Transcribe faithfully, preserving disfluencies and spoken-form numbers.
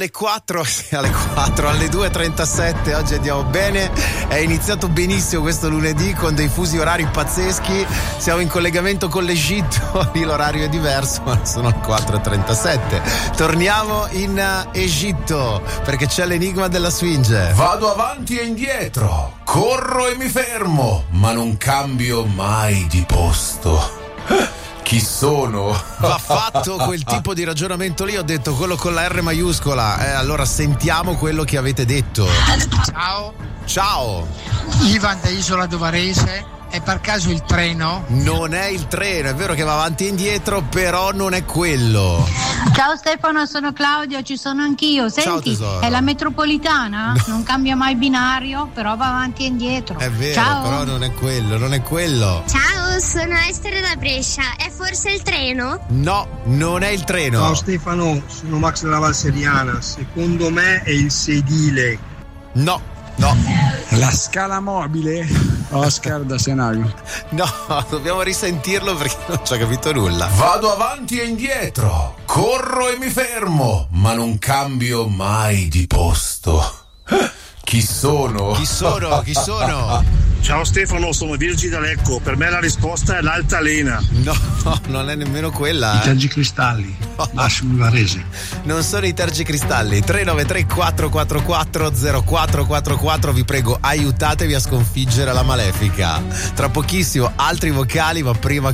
Alle quattro, sì, alle quattro, alle due e trentasette oggi andiamo bene, è iniziato benissimo questo lunedì con dei fusi orari pazzeschi, siamo in collegamento con l'Egitto, lì l'orario è diverso ma sono le quattro e trentasette. Torniamo in Egitto perché c'è l'enigma della Sfinge. Vado avanti e indietro, corro e mi fermo, ma non cambio mai di posto. Chi sono? Va fatto quel tipo di ragionamento lì, ho detto quello con la R maiuscola, eh, allora sentiamo quello che avete detto. Ciao. Ciao. Ivan da Isola Dovarese. È per caso il treno? Non è il treno, è vero che va avanti e indietro, però non è quello. Ciao Stefano, sono Claudio, ci sono anch'io. Senti, Ciao, è la metropolitana? No. Non cambia mai binario, però va avanti e indietro. È vero, Ciao. però non è quello, non è quello. Ciao, sono Esther da Brescia. È forse il treno? No, non è il treno. Ciao Stefano, sono Max della Valseriana. Secondo me è il sedile. No, no. La scala mobile? Oscar da Senario. No, dobbiamo risentirlo perché non ci ha capito nulla. Vado avanti e indietro, corro e mi fermo, ma non cambio mai di posto. Chi sono? Chi sono? Chi sono? Ciao Stefano, sono Virgi da Lecco. Per me la risposta è l'altalena. No, non è nemmeno quella. I tergicristalli. Massimo Varese. Non sono i tergicristalli. tre nove tre quattro quattro quattro zero quattro quattro quattro. Vi prego, aiutatevi a sconfiggere la malefica. Tra pochissimo altri vocali, ma prima